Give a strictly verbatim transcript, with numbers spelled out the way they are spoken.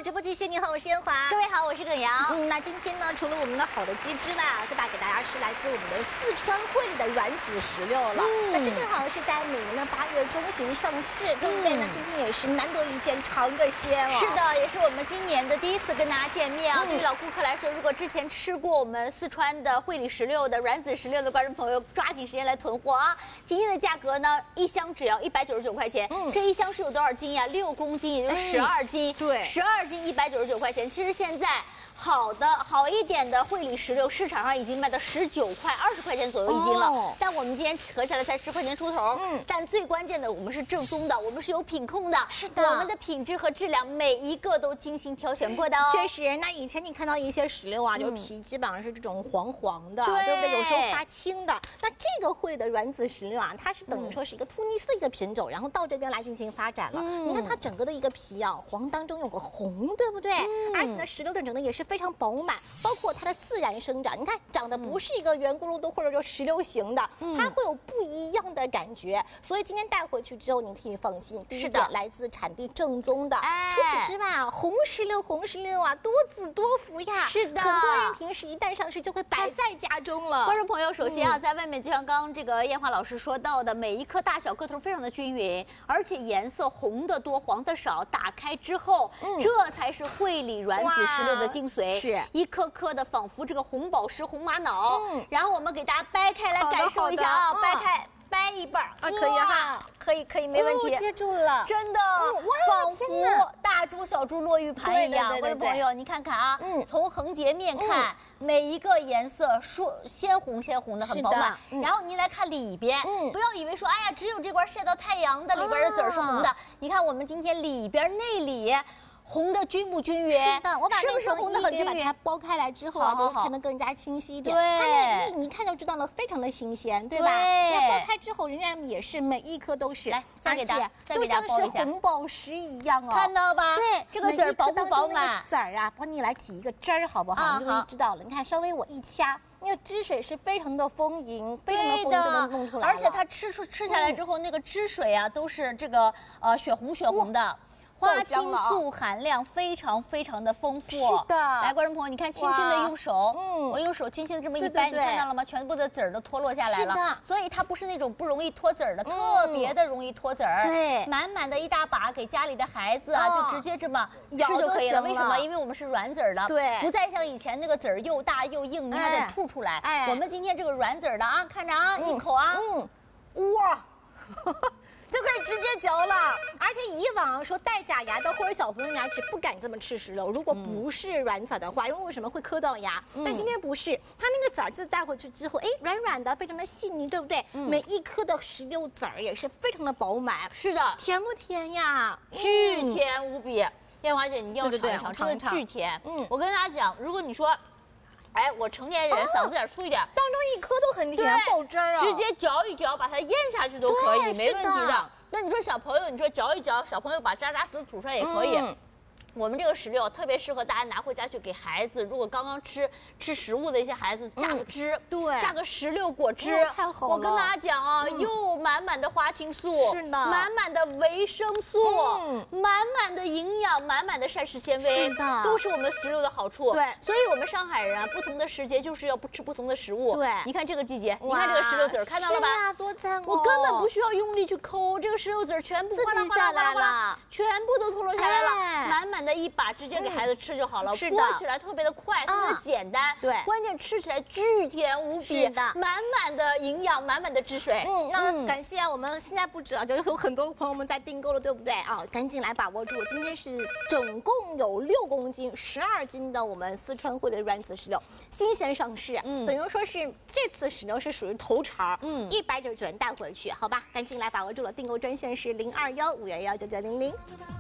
直播继续，你好，我是烟华。 各位好，我是耿瑶。 嗯，那今天呢，除了我们的好的鸡汁呢，再带给大家是来自我们的四川汇里的软籽石榴了。嗯、那这正好是在每年的八月中旬上市，对不对？嗯、那今天也是难得一见尝个鲜了。 是的，也是我们今年的第一次跟大家见面啊。嗯、对于老顾客来说，如果之前吃过我们四川的汇里石榴的软籽石榴的观众朋友，抓紧时间来囤货啊！今天的价格呢，一箱只要一百九十九块钱。嗯，这一箱是有多少斤呀？六公斤，也就是十二斤。 嗯、对， 十二斤一百九十九块钱。其实现在好的好一点的汇里石榴市场上已经卖到十九块、二十块钱左右一斤了。哦、但我们今天合下来才十块钱出头。嗯，但最关键的，我们是正宗的，我们是有品控的。 是的， 我们的品质和质量每一个都精心挑选过的哦。 确实，那以前你看到一些石榴啊，就皮基本上是这种黄黄的，嗯、对不对？有时候发青的。那这个汇里的软籽石榴啊，它是等于说是一个突尼斯一个品种，然后到这边来进行发展了。嗯、你看它整个的一个皮啊，黄当中有个红，对不对？嗯、而且呢，石榴的整个也是非常饱满，包括它的自然生长，你看长得不是一个圆咕噜的或者说石榴形的，嗯、它会有不一样的感觉。所以今天带回去之后，你可以放心，第一点来自产地正宗的。哎、除此之外啊，红石榴红石榴啊，多子多福呀。 是的， 很多人平时一旦上市就会摆在家中了。 观众朋友，首先啊，嗯、在外面就像刚刚这个燕华老师说到的，每一颗大小个头非常的均匀，而且颜色红的多，黄的少。打开之后，嗯、这才是汇里软籽石榴的精髓， 是一颗颗的仿佛这个红宝石、红玛瑙。嗯、然后我们给大家掰开来感受一下啊，掰开。掰一半啊，可以哈， 可以可以，没问题。 哦、接住了， 真的，嗯、仿佛大珠小珠落玉盘一样。观众朋友，你看看啊，嗯，从横截面看，嗯、每一个颜色说鲜红鲜红的，很饱满。嗯、然后您来看里边，嗯，不要以为说，哎呀，只有这块晒到太阳的里边的籽儿是红的。啊、你看我们今天里边内里。红的均不均匀？ 是的，我把是不是红的很均匀？ 把它剥开来之后啊，就看得更加清晰一点。 对， 它那个一你一看就知道了，非常的新鲜，对吧？对。剥开之后，仍然也是每一颗都是， 来，再给大家， 就像是红宝石一样哦。 看到吧？ 对， 这个籽儿饱不饱满？ 籽儿啊，帮你来挤一个汁儿，好不好？你就知道了。你看，稍微我一掐。那个汁水是非常的丰盈，非常的丰盈就能弄出来。 而且它吃出吃下来之后，那个汁水啊，都是这个呃血红血红的。花青素含量非常非常的丰富， 是的。 来，观众朋友，你看，轻轻的用手，嗯，我用手轻轻的这么一掰，你看到了吗？全部的籽儿都脱落下来了。是的。所以它不是那种不容易脱籽儿的，特别的容易脱籽儿。 对。 满满的一大把，给家里的孩子啊，就直接这么吃就可以了。为什么？因为我们是软籽儿的，对，不再像以前那个籽儿又大又硬，你还得吐出来。哎。我们今天这个软籽儿的啊，看着啊，一口啊， 嗯，哇。就可以直接嚼了，而且以往说带假牙的或者小朋友牙齿不敢这么吃石榴，如果不是软籽的话，因为为什么会磕到牙？嗯、但今天不是，它那个籽儿子带回去之后，哎，软软的，非常的细腻，对不对？嗯、每一颗的石榴籽儿也是非常的饱满。 是的， 甜不甜呀？ 巨甜无比。燕华姐，你一定要尝一尝，真的巨甜。嗯，我跟大家讲，如果你说。哎，我成年人嗓子眼粗一点， 当中一颗都很甜，爆汁儿啊！ 直接嚼一嚼，把它咽下去都可以，没问题的。那你说小朋友，你说嚼一嚼，小朋友把扎扎实实吐出来也可以。嗯我们这个石榴特别适合大家拿回家去给孩子，如果刚刚吃吃食物的一些孩子榨个汁，嗯、对，榨个石榴果汁， 哦、太好了。 我跟大家讲啊，嗯、又满满的花青素， 是的， 满满的维生素，嗯、满满的营养，满满的膳食纤维， 是的， 都是我们石榴的好处。 对， 所以我们上海人啊，不同的时节就是要不吃不同的食物。 对， 你看这个季节，你看这个石榴籽儿，看到了吧？ 是啊，多赞哦！ 我根本不需要用力去抠，这个石榴籽儿全部哗啦哗啦哗啦哗啦，全部都脱落下来了，哎、满满的一把，直接。给孩子吃就好了，剥起来特别的快，特别的简单，对，关键吃起来巨甜无比，满满的营养，满满的汁水。 嗯，那感谢啊，我们现在不止啊，就有很多朋友们在订购了，对不对啊？赶紧来把握住，今天是总共有六公斤、十二斤的我们四川汇的软籽石榴新鲜上市，嗯，等于说是这次石榴是属于头茬，嗯，一百九十九元带回去，好吧？赶紧来把握住了，订购专线是零二幺五幺幺九九零零。